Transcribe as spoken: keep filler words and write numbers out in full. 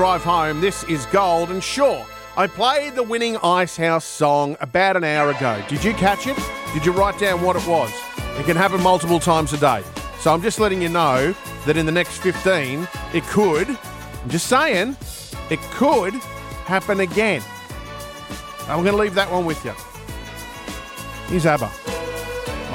Drive home, this is gold, and sure, I played the winning Icehouse song about an hour ago. Did you catch it? Did you write down what it was? It can happen multiple times a day. So I'm just letting you know that in the next fifteen, it could, I'm just saying, it could happen again. I'm going to leave that one with you. Here's ABBA.